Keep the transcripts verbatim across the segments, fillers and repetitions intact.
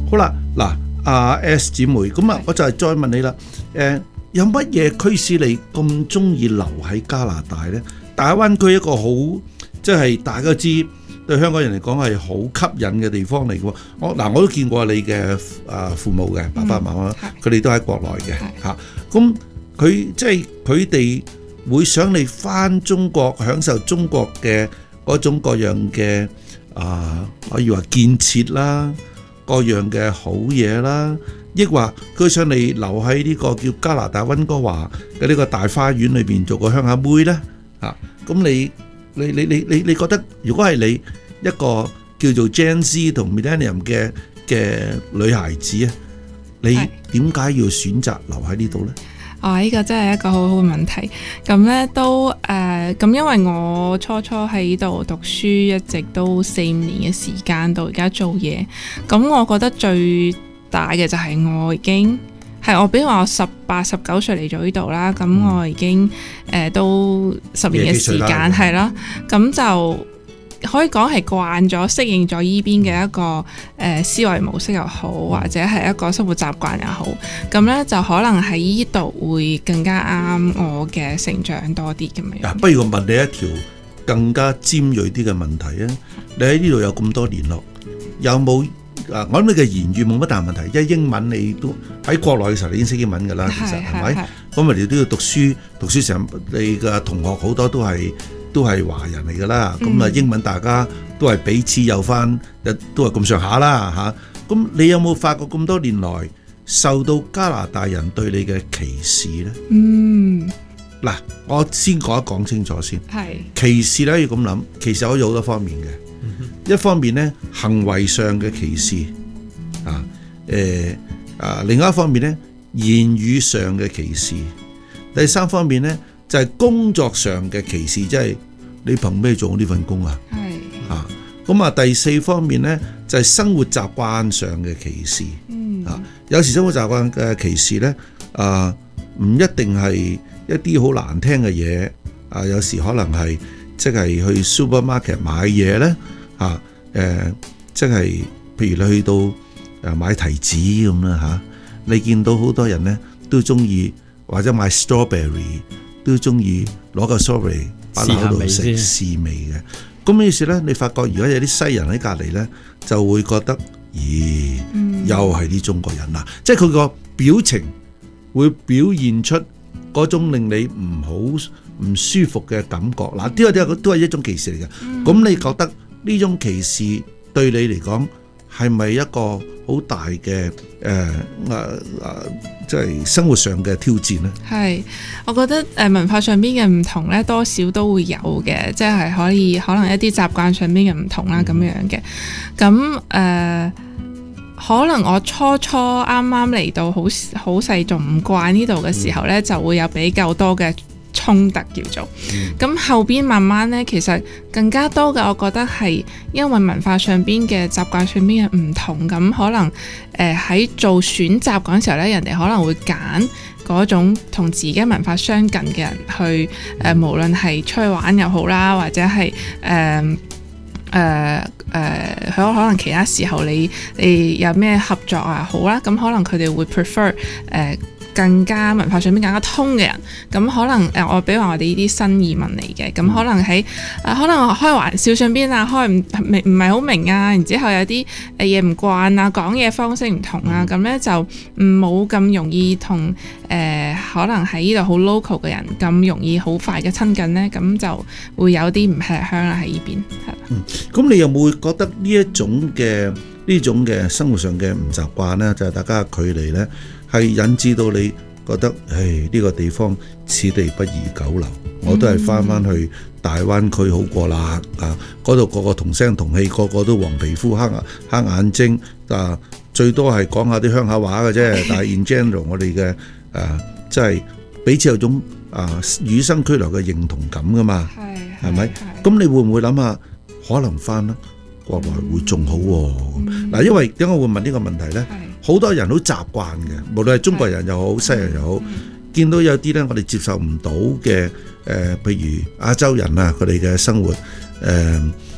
好啦，嗱，阿 S 姊妹，咁啊，我就係再問你啦。誒，有乜嘢驅使你咁中意留喺加拿大咧？大灣區一個好，即係大家知對香港人嚟講係好吸引嘅地方嚟嘅喎。我嗱我都見過你嘅啊父母嘅爸爸媽媽，佢哋都喺國內嘅嚇。咁佢即係佢哋會想你返中國享受中國嘅嗰種各樣嘅啊，可以話建設啦，各樣嘅好嘢啦，抑或佢想你留喺呢個叫加拿大溫哥華嘅呢個大花園裏邊做個鄉下妹咧嚇。咁你你你你你你覺得如果係你一個叫做 Gen Z 同 Millennium 嘅嘅女孩子啊，你點解要選擇留喺呢度咧？ 哦，呢、這個真係一個好好嘅問題。咁咧都誒，咁、呃、因為我初初喺度讀書，一直都四五年嘅時間到而家做嘢。咁我覺得最大嘅就係我已經係我，比如話我十八、十九歲嚟咗呢度啦。咁我已經誒、呃、都十年嘅時間係啦。咁就可以講係慣咗、適應咗依邊嘅一個誒、呃、思維模式又好，或者係一個生活習慣又好，咁咧就可能喺依度會更加啱我嘅成長多啲咁樣。 不如我問你一條更加尖鋭啲嘅問題啊！你喺呢度有咁多年咯，有冇啊？我諗你嘅言語冇乜大問題，因為英文你都喺國內嘅時候你已經識英文㗎啦，其實係咪？咁我哋都要讀書，讀書成你嘅同學好多都係。都係華人嚟㗎啦，咁啊英文大家都係彼此有翻，都係咁上下啦嚇。咁你有冇發覺咁多年來受到加拿大人對你嘅歧視呢？ 嗯， 嗱，我先講一講清楚先。 係歧視咧要咁諗，其實可以好多方面嘅。嗯、一方面呢，行為上嘅歧視啊，誒啊，另外一方面呢，言語上嘅歧視。第三方面呢，就係、是、工作上嘅歧視，即係你憑咩做呢份工啊？係啊，咁啊第四方面呢，就係、是、生活習慣上嘅歧視。嗯啊，有時生活習慣嘅歧視呢，啊唔一定係一啲好難聽嘅嘢啊，有時可能係即係去 supermarket 買嘢呢，啊誒，即係譬如你去到誒買提子咁啦嚇，你見到好多人呢都中意或者買 strawberry。都中意攞個 strawberry 擺喺口度食試味嘅，咁於是咧，你發覺如果有啲西人喺隔離咧，就會覺得，咦，嗯、又係啲中國人啦，即係佢個表情會表現出嗰種令你唔好唔舒服嘅感覺。嗱，呢個都都係一種歧視嚟嘅。咁、嗯、你覺得呢種歧視對你嚟講係咪一個好大嘅誒誒誒，即係生活上嘅挑戰呢？ 係，我覺得誒文化上邊嘅唔同咧，多少都會有嘅，即係可以可能一啲習慣上邊嘅唔同啦，咁樣嘅。咁誒、呃，可能我初初啱啱嚟到好好細，仲唔慣呢度嘅時候咧，就會有比較多嘅衝突叫做，咁、嗯、後邊慢慢咧，其實更加多嘅，我覺得係因為文化上邊嘅習慣上邊嘅唔同，咁可能誒喺、呃、做選擇嗰陣時候咧，人哋可能會揀嗰種同自己文化相近嘅人去誒、呃，無論係出去玩又好啦，或者係誒誒誒，佢可能其他時候你你有咩合作啊好啦，咁可能佢哋會 prefer 誒、呃。更加文化上面更加通嘅人，咁可能誒我比如話我哋呢啲新移民嚟嘅，咁可能喺誒、呃、可能開玩笑上邊啊，開唔明唔係好明啊，然之後有啲誒嘢唔慣啊，講嘢方式唔同啊，咁咧就唔冇咁容易同誒、呃、可能喺呢度好 local 嘅人咁容易好快嘅親近咧，咁就會有啲唔吃香啦喺呢邊係啦。 嗯，咁你有冇覺得呢一種嘅呢種嘅生活上嘅唔習慣咧，就係、是、大家嘅距離咧？係引致到你覺得，唉，呢、這個地方此地不宜久留，我都係翻翻去大灣區好過啦。啊，嗰度個個同聲同氣，個個都黃皮膚、黑黑眼睛，啊，最多係講下啲鄉下話嘅啫。但係 in general，我哋嘅誒，即係彼此有種啊與生俱來嘅認同感噶嘛。係係咪？咁你會唔會諗下可能翻啦？國內會仲好喎、啊。嗱、嗯，因為點解我會問呢個問題咧？好多人好習慣嘅，無論係中國人又好，西人又好，見到有啲咧，我哋接受唔到嘅誒，譬如亞洲人啊，佢哋嘅生活誒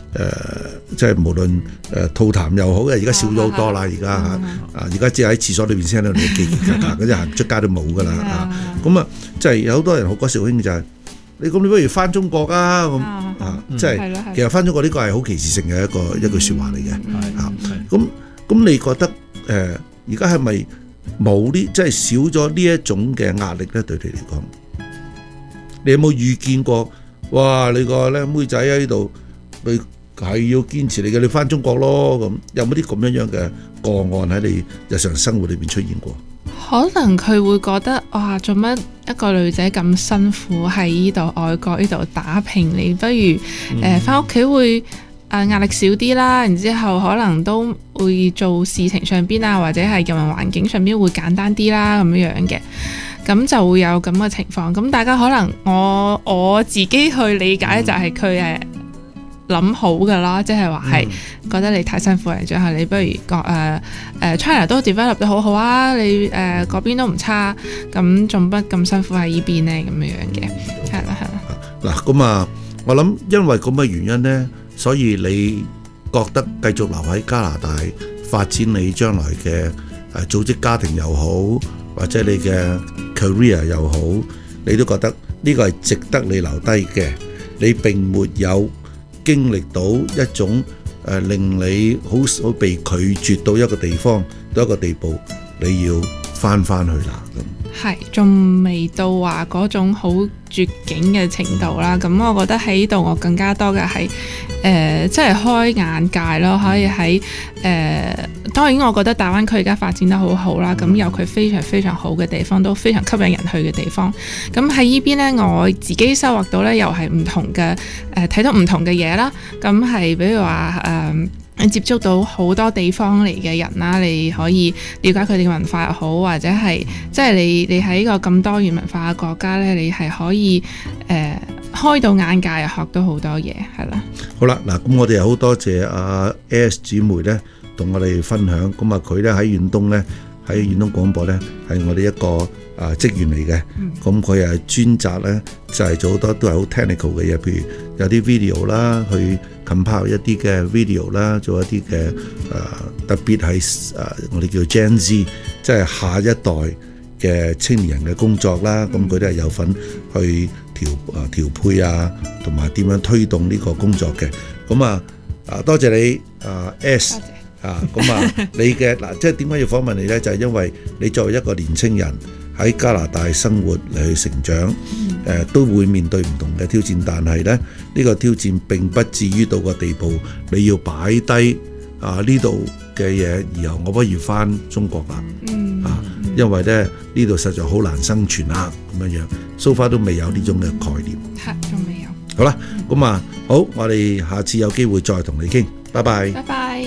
即係無論誒吐痰又好嘅，而家少咗好多啦，而家嚇啊！而家只係喺廁所裏邊先喺度嚟記記㗎，嗰啲行出街都冇㗎啦啊！咁啊，即係有好多人好嗰時好興就係你咁，你不如翻中國啊咁啊！即係其實翻中國呢個係好歧視性嘅一個一句説話嚟嘅嚇。咁咁，你覺得誒而家係咪冇呢？即係少咗呢一種嘅壓力咧？對你嚟講，你有冇預見過？哇！你個靚妹仔喺度，佢係要堅持你嘅，你翻中國咯咁，有冇啲咁樣樣嘅個案喺你日常生活裏邊出現過？ 可能佢會覺得哇，做乜一個女仔咁辛苦喺呢度外國呢度打拼，你不如誒翻屋企會誒、呃、壓力少啲啦，然之後可能都會做事情上邊啊，或者係人民環境上邊會簡單啲啦咁樣樣嘅。咁就會有咁嘅情況，咁大家可能我我自己去理解就係佢誒諗好㗎啦，即係話係覺得你太辛苦嚟，最後你不如講誒誒 China 都 develop 得好好啊，你誒嗰、呃、邊都唔差，咁仲不咁辛苦喺呢邊呢？咁樣樣嘅，係啦係啦。 嗱咁啊，我諗因為咁嘅原因呢，所以你覺得繼續留喺加拿大發展你將來嘅誒組織家庭又好，或者你嘅 career 又好，你都覺得呢個係值得你留低嘅，你並沒有經歷到一種誒、呃、令你好好被拒絕到一個地方，到一個地步，你要翻翻去啦咁。 係，仲未到話嗰種好絕境嘅程度啦。咁我覺得喺呢度我更加多嘅係誒，即係開眼界咯。可以喺誒、呃，當然我覺得大灣區而家發展得好好啦。咁有佢非常非常好嘅地方，都非常吸引人去嘅地方。咁喺呢邊呢，我自己收穫到呢，又係唔同嘅誒，睇、呃、到唔同嘅嘢啦。咁係比如話誒。呃你接觸到好多地方嚟嘅人啦，你可以了解佢哋嘅文化又好，或者係即係你你喺一個咁多元文化嘅國家呢，你係可以誒、呃、開到眼界，學到好多嘢，係啦。 好啦，嗱咁我哋又好多謝阿 S 姊妹呢，同我哋分享。咁啊佢呢喺遠東呢，喺遠東廣播呢，係我哋一個啊職員嚟嘅。咁佢係專責呢，就係、是、做好多都係好 technical 嘅嘢，譬如有啲 video 啦，去 compile 一啲嘅 video 啦，做一啲嘅誒特別係誒、呃、我哋叫 Gen Z，即係下一代嘅青年人嘅工作啦。咁佢都係有份去調啊調配啊，同埋點樣推動呢個工作嘅。咁啊啊多謝你啊 S 啊，咁啊你嘅嗱，即係點解要訪問你呢？就係、是、因為你作為一個年青人喺加拿大生活嚟去成長，誒、呃、都會面對唔同嘅挑戰，但係咧呢、呢個挑戰並不至於到個地步，你要擺低啊呢度嘅嘢，然後我不如翻中國啦，嗯、啊，因為咧呢度實在好難生存啦，咁樣樣 so far 都未有呢種嘅概念， 係仲未有。 好啦，咁、嗯、啊好，我哋下次有機會再同你傾，拜拜。 拜拜。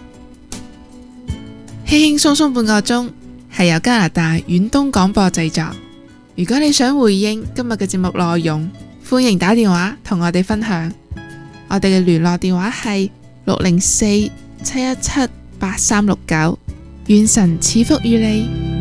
輕輕鬆鬆半個鐘。係由加拿大遠東廣播製作。如果你想回應今日嘅節目內容，歡迎打電話同我哋分享。我哋嘅聯絡電話係六零四七一七八三六九。願神賜福於你。